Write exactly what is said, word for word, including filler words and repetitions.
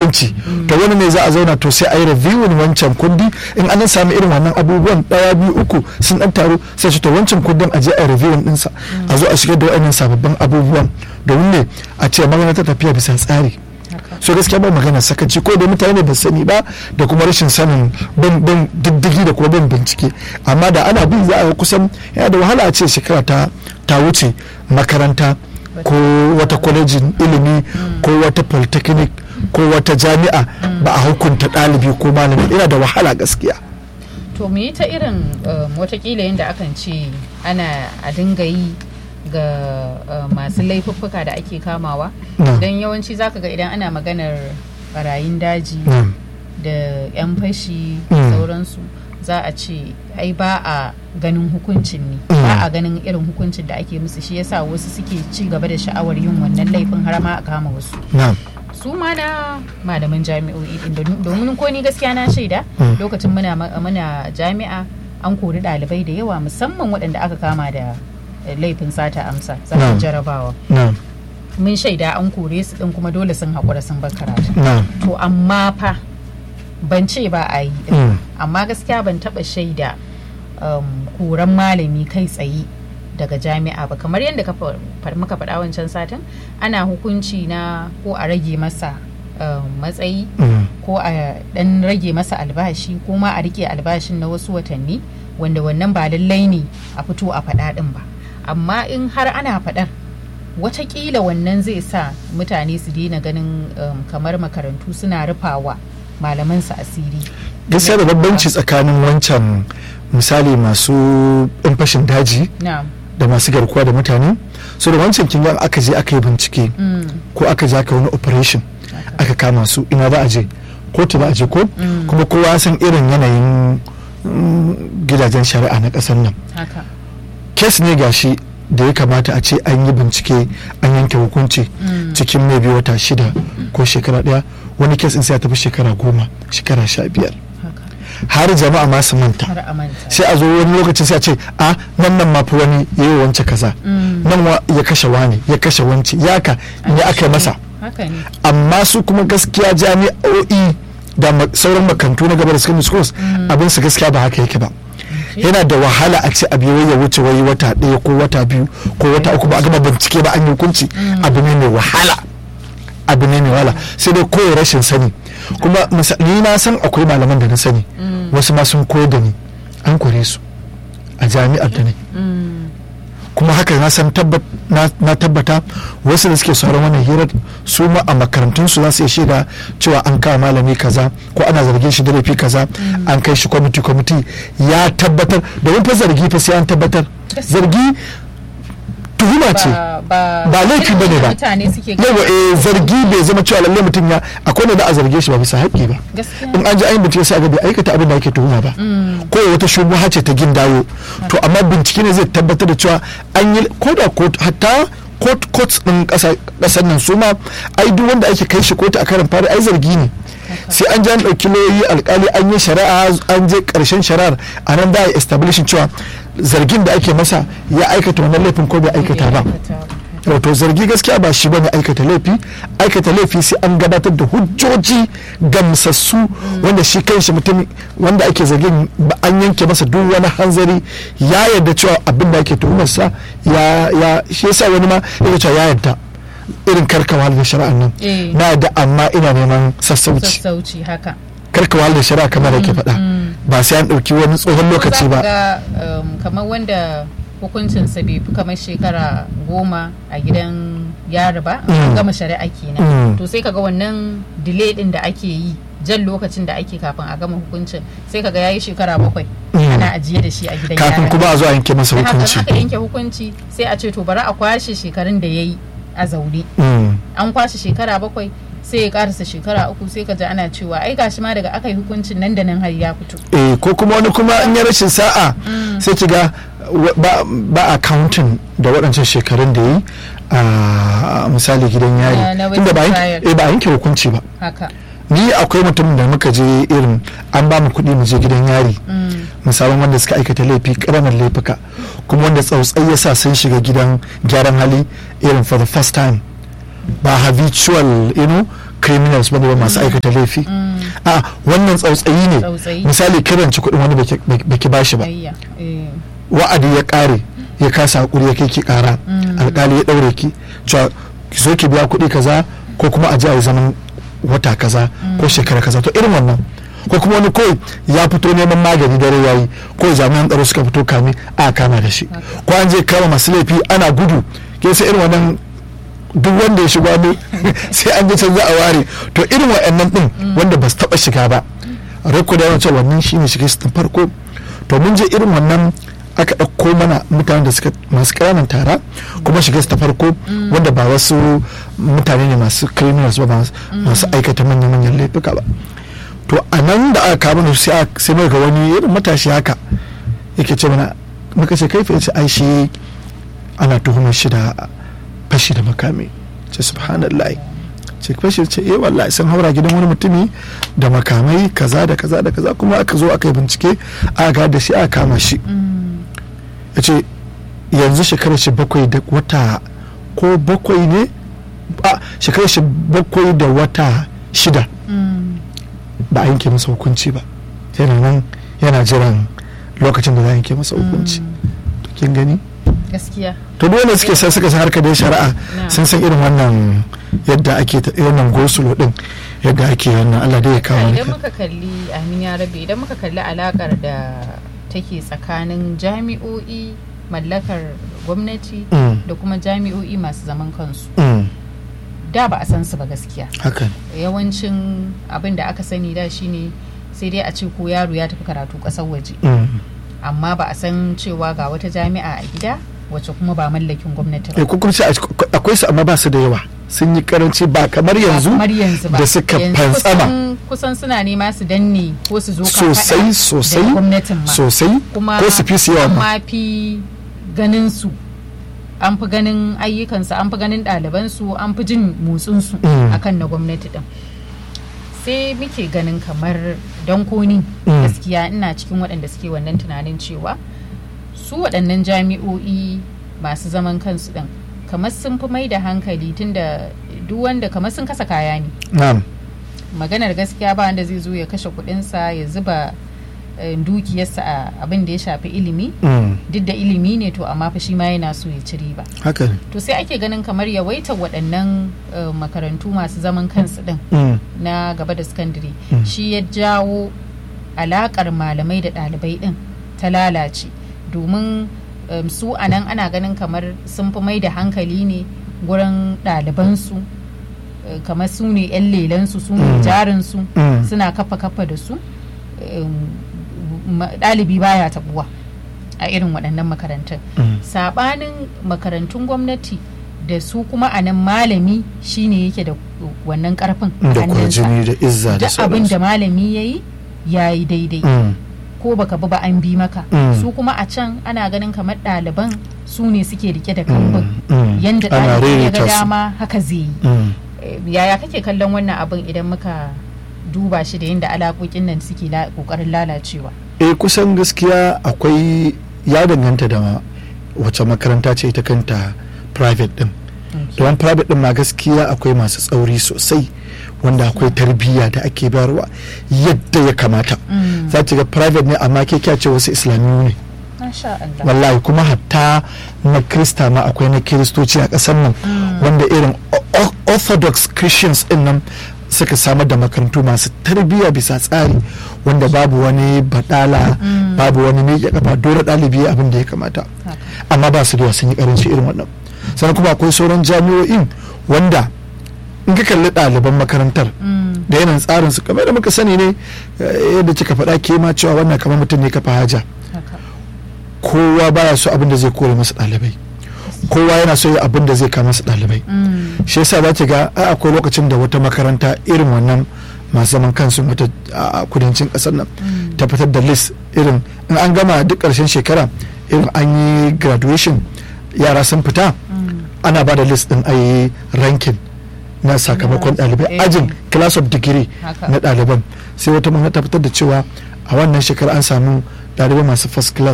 inganci to wani ne za a zauna to sai a yi reviewing wancan kundi in an sami irin wannan abubuwan daya biyu uku sun dan taru sai to wancan kundin a je a reviewing dinsa a zo a shigar da waɗannan sababbin abubuwan domin ne a ce magana ta tafiya bisa tsari. So gaskiya ba magana sakaci ko da mutane ba sani ba da kuma rashin sanin bin diddigi da kuma bin bincike amma da ana bin za a kusan yana da wahala a ce shekara ta ta wuce makaranta ko wata kwalejin ilimi ko wata polytechnic ko wata jami'a ba a hukunta ɗalibi ko malami yana da wahala gaskiya. To me ta irin watakila yadda akan ce ana a dinga yi ga uh, masu laifuffuka da ake kamawa don yawanci zaka ga idan ana maganar barayin daji mm. da 'yan fashi da mm. sauransu za a ce ai ba a ganin hukuncin ne mm. ba a ganin irin hukuncin da ake musu shi yasa wasu suke ci gaba da sha'awar yin wannan laifin har ma a kama wasu mm. su ma na malaman jami'o'i din domin ko ni gaskiya na shaida mm. lokacin muna muna jami'a an kori ɗalibai da yawa musamman waɗanda aka kama da laifin sata amsa zafin jarabawa mun shaida an kore su din kuma dole sun haƙura sun bar karatu to amma fa ban ce ba a yi din amma gaskiya ban taɓa shaida koran malami kai tsaye daga jami'a ba kamar yadda muka faɗa wancan satin ana hukunci na ko a rage masa matsayi ko a ɗan rage masa albashi ko ma a rike albashin na wasu watanni wanda wannan ba lallai ne a fito a faɗa ɗin ba amma in har ana faɗar watakila wannan zai sa mutane su daina ganin um, kamar makarantu suna rufawa malaman su asiri gaskiya da bambanci tsakanin wancan misali masu ɗan fashin daji da masu garkuwa da mutane so da wancan kin ga aka je aka yi bincike mm. ko aka je aka wani operation okay. aka kama su ina za a je kotu za a je ko mm. kuma kowa san irin yanayin mm, gidajen shari'a na ƙasar nan okay. kes ne gashi da ya kamata a ce an yi bincike an yanke hukunci mm. cikin mai biyu wata shida ko shekara daya wani kes in sai ya tafi shekara goma shekara sha biyar har jama'a ma su manta sai a zo wani lokacin sai a ce a nan nan ma fi wani ya yi wance kaza mm. nan ya kashe wani ya kashe wance ya ka ne aka yi masa amma su kuma gaskiya jami'o'i da sauran makarantu na gaba da secondary schools mm. abin su gaskiya ba haka yake ba yana da wahala a ce abu ya wuce wai wata ɗaya ko wata biyu ko wata uku ba a gama bincike ba an yi hukunci abu ne mai wahala abu ne mai wahala sai dai koyi rashin sani kuma ni na san akwai malaman da na sani wasu ma sun koyar da ni an kore su a jami'ar da ne kuma haka na san na tabbata wasu da suke sauran wannan hirar su ma a makarantunsu za su iya shaida cewa an kawo malami kaza ko ana zargin shi da laifi kaza an kai shi kwamiti kwamiti ya tabbatar domin fa zargi fa sai an tabbatar zargi tuhuma ce ba laifi bane ba yawa eh zargi bai zama cewa lalle mutum ya akwai wanda a zarge shi ba bisa haƙƙi ba in an ji ayin bincike sai a ga bai aikata abin da ake tuhuma ba ko wata shubuha ce ta gindayo to amma bincike ne zai tabbatar da cewa an yi ko da hatta court courts din kasar nan su ma ai duk wanda ake kai shi kotu a karin fari ai zargi ne sai an ji an ɗauki lauyoyi alkali an yi shari'a an je ƙarshen shari'ar a nan da ya establishing cewa zargin da ake masa ya aikata wannan laifin ko bai aikata ba wato zargi gaskiya ba shi bane aikata laifi aikata laifi sai an gabatar da hujjoji gamsassu wanda shi kanshi mutum wanda ake zargin an yanke masa duk wani hanzari ya yarda cewa abin da ake tuhumarsa ya ya shi yasa wani ma ya ce ya yarda irin karkawa da shari'ar nan na da amma ina neman sassauci sassauci haka karkawa da shari'a kamar yake faɗa ba sai an ɗauki wani tsohon lokaci ba kamar wanda hukuncinsa bai fi kamar shekara goma a gidan yari ba an gama shari'a kenan to sai kaga wannan delay din da ake yi jan lokacin da ake kafin a gama hukuncin sai kaga yayi shekara bakwai ana ajiye da shi a gidan yari kafin kuma a zo a yanke masa hukunci haka yanke hukunci sai a ce to bari a kwashe shekarun da yayi a zaune an kwashe shekara bakwai sai ya karasa shekara uku sai ka ji ana cewa ai gashi ma daga aka yi hukuncin nan da nan har ya fito eh ko kuma wani kuma in ya rashin sa'a sai ki ga ba a counting da waɗancan shekarun da yi a misali gidan yari tunda ba a yanke hukunci ba haka ni akwai mutum da muka je irin an ba mu kuɗi mu je gidan yari misalin wanda suka aikata laifi ƙaramin laifuka kuma wanda tsautsai ya sa sun shiga gidan gyaran hali irin for the first time ba habitual you know criminals bane ba masu aikata laifi a wannan tsautsayi ne misali kiranci kuɗin wani baki bashi ba wa'adi ya ƙare ya kasa hakuri ya kai ki ƙara alƙali ya ɗaure ki cewa ki zo ki biya kuɗi kaza ko kuma a ji a yi zaman wata kaza ko shekara kaza to irin wannan ko kuma wani kawai ya fito neman magani dare yayi ko jami'an tsaro suka fito kame a kama da shi ko an je kama masu laifi ana gudu ke sai irin wannan duk wanda ya shiga ne sai an je can za a ware to irin wa'annan din wanda ba su taba shiga ba rako da yawancin wannan shine shiga su tun farko to mun je irin wannan aka ɗauko mana mutanen da suka masu ƙananan tara kuma shiga su ta farko wanda ba wasu mutane ne masu criminals ba masu aikata manya-manyan laifuka ba to a nan da aka kama da sai mai ga wani irin matashi haka yake ce mana muka ce kai fa ce ai shi ana tuhumar shi da fashi da makami ce subhanallah ce fashi ce eh wallahi sun haura gidan wani mutumi da makamai kaza da kaza da kaza kuma aka zo aka yi bincike aka ga da shi aka kama shi ya ce yanzu shekarar shi bakwai da wata ko bakwai ne a shekarar shi bakwai da wata shida ba a yanke masa hukunci ba yana nan yana jiran lokacin da za a yanke masa hukunci to kin gani gaskiya to duk wanda suke sai suka san harkar da shari'a sun san irin wannan yadda ake ta wannan gosulo din yadda ake wannan Allah dai ya kawo idan muka kalli amin ya rabe idan muka kalli alakar da take tsakanin jami'o'i mallakar gwamnati da kuma jami'o'i masu zaman kansu da ba a san su ba gaskiya yawancin abin da aka sani da shine sai dai a ce ko yaro ya tafi karatu kasar waje amma ba a san cewa ga wata jami'a a gida wacce kuma ba mallakin gwamnati ba kuma akwai su amma ba su da yawa sun yi karanci ba kamar yanzu da suka fantsama kusan suna nema su danne ko su zo sosai sosai sosai ko su fi su yawa ma fi ganin su an fi ganin ayyukansu an fi ganin ɗalibansu an fi jin motsinsu akan na gwamnati din sai muke ganin kamar dankoni gaskiya ina cikin waɗanda suke wannan tunanin cewa su waɗannan jami'o'i masu zaman kansu din kamar sun fi mai da hankali tunda duk wanda kamar sun kasa kaya ne maganar gaskiya ba wanda zai zo ya kashe kuɗinsa ya zuba dukiyarsa a abin da ya shafi ilimi duk da ilimi ne to amma fa shi ma yana so ya ci riba haka to sai ake ganin kamar yawaitar waɗannan makarantu masu zaman kansu din na gaba da sakandare shi ya jawo alakar malamai da ɗalibai din ta lalace domin su a nan ana ganin kamar sun fi mai da hankali ne gurin ɗalibansu kamar su ne 'yan lelansu su ne jarinsu suna kafa kafa da su ɗalibi baya tabuwa a irin waɗannan makarantun saɓanin makarantun gwamnati da su kuma a nan malami shine yake da wannan ƙarfin da kwarjini da izza da sauransu abin da malami ya yi ya yi daidai ko baka bi ba an bi maka su kuma a can ana ganin kamar ɗaliban su ne suke rike da kambun yanda ɗalibi ya ga dama haka zai yi yaya kake kallon wannan abin idan muka duba shi da yadda alaƙoƙin nan suke ƙoƙarin lalacewa eh kusan gaskiya akwai ya danganta da wace makaranta ce ita kanta private din don private din ma gaskiya akwai masu tsauri sosai wanda akwai tarbiyya da ake bayarwa yadda ya kamata za ki ga private ne amma ke kya ce wasu islamiyu ne wallahi kuma hatta na krista ma akwai na kiristoci a ƙasar nan wanda irin orthodox christians din nan suka samar da makarantu masu tarbiyya bisa tsari wanda babu wani badala babu wani ne ya kafa dole ɗalibi abin da ya kamata amma ba su da sun yi karanci irin wannan sannan kuma akwai sauran jami'o'in wanda in ka kalli ɗaliban makarantar da yanayin tsarin su kamar da muka sani ne yadda kika faɗa ke ma cewa wannan kamar mutum ne kafa haja kowa baya so abin da zai kore masa ɗalibai kowa yana so ya abin da zai kama su ɗalibai shi yasa za ki ga akwai lokacin da wata makaranta irin wannan masu zaman kansu wata a kudancin ƙasar nan ta fitar da list irin in an gama duk ƙarshen shekara irin an yi graduation yara sun fita ana ba da list din a yi ranking na sakamakon ɗalibai ajin class of degree na ɗaliban sai wata makaranta ta fitar da cewa a wannan shekara an samu ɗalibai masu first class